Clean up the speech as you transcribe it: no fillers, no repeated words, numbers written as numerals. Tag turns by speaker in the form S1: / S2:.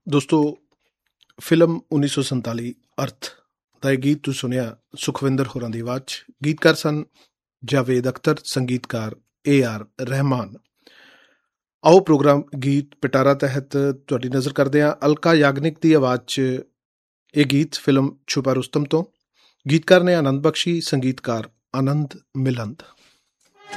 S1: ਦੋਸਤੋ, ਫਿਲਮ 1947 ਅਰਥ ਦਾ ਇਹ ਗੀਤ ਤੁਸੀਂ ਸੁਣਿਆ ਸੁਖਵਿੰਦਰ ਹੋਰਾਂ ਦੀ ਆਵਾਜ਼ 'ਚ। ਗੀਤਕਾਰ ਸਨ ਜਾਵੇਦ ਅਖਤਰ, ਸੰਗੀਤਕਾਰ AR ਰਹਿਮਾਨ। ਆਓ ਪ੍ਰੋਗਰਾਮ ਗੀਤ ਪਿਟਾਰਾ ਤਹਿਤ ਤੁਹਾਡੀ ਨਜ਼ਰ ਕਰਦੇ ਹਾਂ ਅਲਕਾ ਯਾਗਨਿਕ ਦੀ ਆਵਾਜ਼ 'ਚ ਇਹ ਗੀਤ ਫਿਲਮ ਛੁਪਾ ਰੁਸਤਮ ਤੋਂ। ਗੀਤਕਾਰ ਨੇ ਆਨੰਦ ਬਖਸ਼ੀ, ਸੰਗੀਤਕਾਰ ਆਨੰਦ ਮਿਲੰਦ।